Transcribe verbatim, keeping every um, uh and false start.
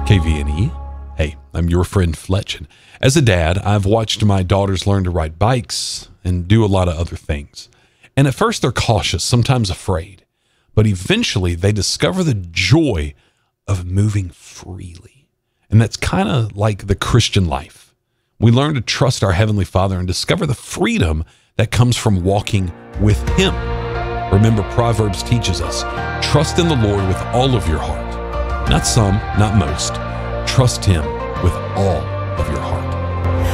K V N E. Hey, I'm your friend Fletch. And as a dad, I've watched my daughters learn to ride bikes and do a lot of other things. And at first they're cautious, sometimes afraid, but eventually they discover the joy of moving freely. And that's kind of like the Christian life. We learn to trust our Heavenly Father and discover the freedom that comes from walking with Him. Remember, Proverbs teaches us, trust in the Lord with all of your heart. Not some, not most. Trust Him with all of your heart.